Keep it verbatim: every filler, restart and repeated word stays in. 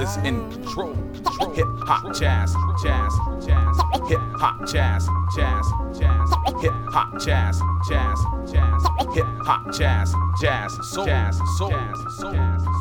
is in control. Hip hop, jazz, jazz, jazz. Hip hop, jazz, jazz, jazz. Hip hop, jazz, jazz, jazz. Hip hop, jazz, jazz, jazz, jazz, jazz.